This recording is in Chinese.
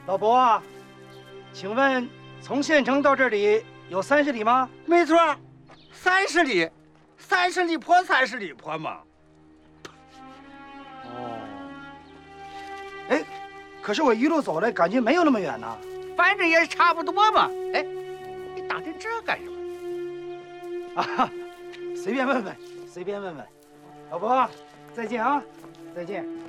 老伯，请问从县城到这里有30里吗？ 没错，30里，30里坡，30里坡嘛。 哦。哎，可是我一路走来，感觉没有那么远呢。 反正也差不多嘛。哎，你打听这干什么？ 啊，随便问问，随便问问。老伯，再见啊，再见。